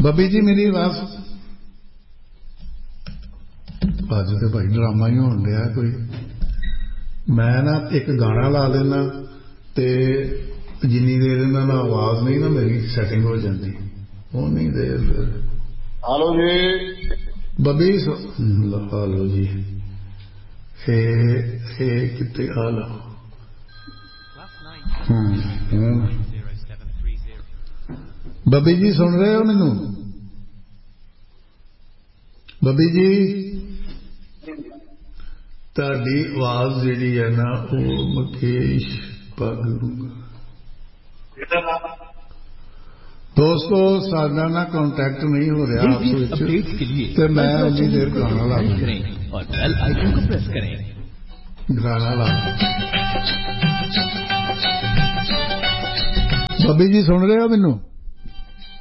ਬੱਬੀ ਜੀ ਮੇਰੀ ਆਵਾਜ਼ ਅੱਜ ਤੇ ਭਾਈ ਡਰਾਮਾ ਹੀ ਹੋਣ ਡਿਆ ਕੋਈ। ਮੈਂ ਨਾ ਇੱਕ ਗਾਣਾ ਲਾ ਦੇਣਾ ਤੇ ਜਿੰਨੀ ਦੇਰ ਇਹਨਾਂ ਨਾਲ ਆਵਾਜ਼ ਨਹੀਂ ਨਾ ਮੇਰੀ ਸੈਟਿੰਗ ਹੋ ਜਾਂਦੀ ਉਨੀ ਦੇਰ ਫਿਰ। ਹਲੋ ਜੀ ਬੱਬੀ ਹਲੋ ਜੀ ਇਹ ਕਿਤੇ ਹਲੋ ਬੱਬੀ ਜੀ ਸੁਣ ਰਹੇ ਹੋ ਮੈਨੂੰ? ਬੱਬੀ ਜੀ ਤੁਹਾਡੀ ਆਵਾਜ਼ ਜਿਹੜੀ ਹੈ ਨਾ ਉਹ ਮੁਕੇਸ਼ ਪਗਲੂਗਾ। ਦੋਸਤੋ ਸਾਡਾ ਨਾ ਕੰਟੈਕਟ ਨਹੀਂ ਹੋ ਰਿਹਾ ਆਪਸ ਵਿੱਚ ਤੇ ਮੈਂ ਉਨੀ ਦੇਰ ਗਾਣਾ ਲਾ ਗਾਣਾ ਲਾ। ਬੱਬੀ ਜੀ ਸੁਣ ਰਹੇ ਹੋ ਮੈਨੂੰ?